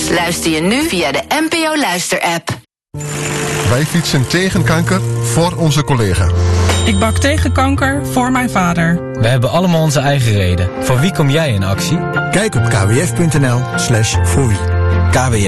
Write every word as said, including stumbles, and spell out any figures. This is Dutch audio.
luister je nu via de N P O Luister-app. Wij fietsen tegen kanker voor onze collega. Ik bak tegen kanker voor mijn vader. We hebben allemaal onze eigen reden. Voor wie kom jij in actie? Kijk op kwf punt n l slash voor wie. K W